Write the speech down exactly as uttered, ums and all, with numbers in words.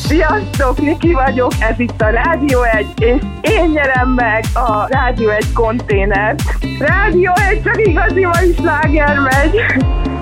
Sziasztok, Niki vagyok, ez itt a Rádió egy, és én nyerem meg a Rádió egy konténert. Rádió egy, csak igazi mai sláger megy.